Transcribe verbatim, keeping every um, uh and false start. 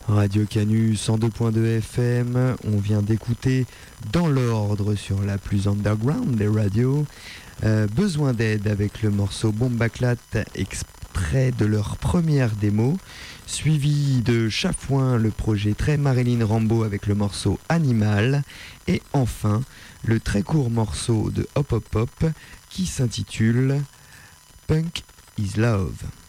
Radio Canu cent deux point deux F M, on vient d'écouter dans l'ordre sur la plus underground des radios, euh, Besoin d'aide avec le morceau Bombaclat, extrait de leur première démo, suivi de Chafouin, le projet très Marilyn Rambo avec le morceau Animal, et enfin le très court morceau de Hop Hop Hop qui s'intitule Punk is Love.